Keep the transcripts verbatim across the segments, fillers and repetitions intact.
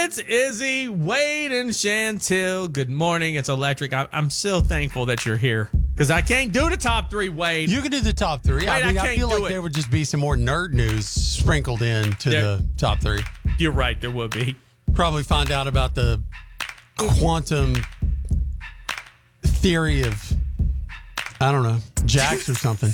It's Izzy, Wade, and Chantil. Good morning. It's Electric. I, I'm so thankful that you're here because I can't do the top three, Wade. You can do the top three. Wade, I mean, I I, can't feel do like it. there would just be some more nerd news sprinkled in to There- the top three. You're right. There will be. Probably find out about the quantum theory of, I don't know, jacks or something.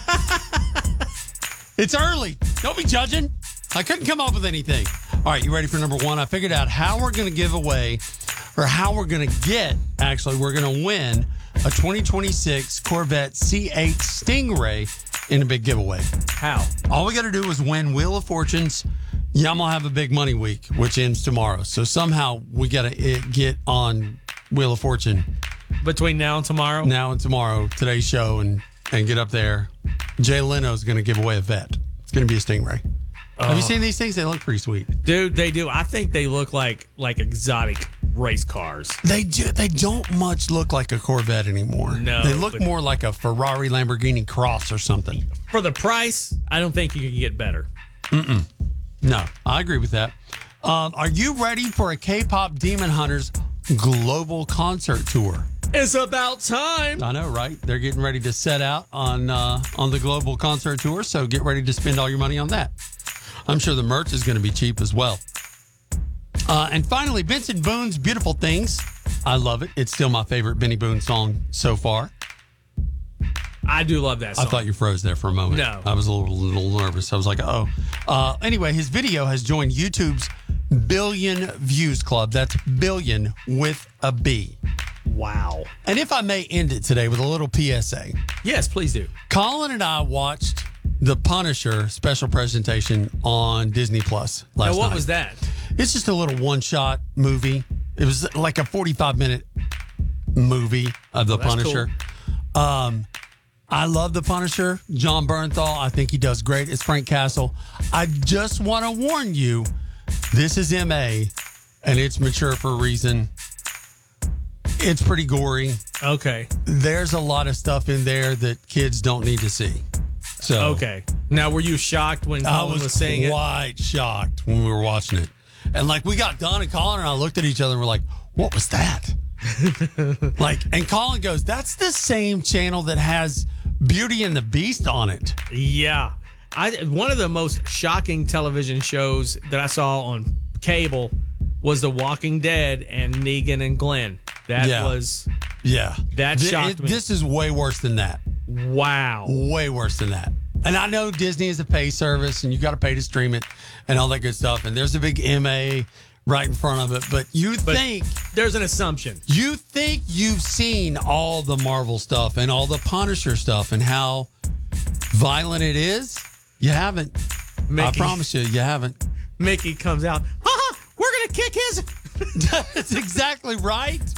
It's early. Don't be judging. I couldn't come up with anything. All right, you ready for number one? I figured out how we're going to give away, or how we're going to get, actually, we're going to win a twenty twenty-six Corvette C eight Stingray in a big giveaway. How? All we got to do is win Wheel of Fortune's Yamaha Have a Big Money Week, which ends tomorrow. So somehow we got to get on Wheel of Fortune Between now and tomorrow? now and tomorrow, today's show, and, and get up there. Jay Leno's going to give away a vet. It's going to be a Stingray. Have you seen these things? They look pretty sweet. Dude, they do. I think they look like like exotic race cars. They do, they don't much look like a Corvette anymore. No, They look but- more like a Ferrari Lamborghini Cross or something. For the price, I don't think you can get better. No, I agree with that. Um, are you ready for a K-pop Demon Hunters global concert tour? It's about time. I know, right? They're getting ready to set out on uh, on the global concert tour, so get ready to spend all your money on that. I'm sure the merch is going to be cheap as well. Uh, and finally, Vincent Boone's Beautiful Things. I love it. It's still my favorite Benny Boone song so far. I do love that song. I thought you froze there for a moment. No. I was a little, little nervous. I was like, oh. Uh, anyway, his video has joined YouTube's Billion Views Club. That's billion with a B. Wow. And if I may end it today with a little P S A. Yes, please do. Colin and I watched The Punisher special presentation on Disney Plus last Now, what night. was that? It's just a little one-shot movie. It was like a forty-five minute movie of The Oh, that's Punisher. Um, I love The Punisher. John Bernthal, I think he does great. It's Frank Castle. I just want to warn you, this is M A, and it's mature for a reason. It's pretty gory. Okay. There's a lot of stuff in there that kids don't need to see. So Okay. Now, were you shocked when I Colin was, was, saying it? quite shocked when we were watching it. And like we got done and Colin and I looked at each other and we're like, what was that? Like, and Colin goes, that's the same channel that has Beauty and the Beast on it. Yeah. I one of the most shocking television shows that I saw on cable was The Walking Dead and Negan and Glenn. That Yeah. was Yeah. That Th- shocked it- me. This is way worse than that. wow. Way worse than that. And I know Disney is a pay service and you got to pay to stream it and all that good stuff. And there's a big M A right in front of it. But you But think there's an assumption. you think you've seen all the Marvel stuff and all the Punisher stuff and how violent it is? You haven't. I Mickey. promise you, you haven't. Mickey comes out. Ha ha! We're gonna kick his. That's exactly right.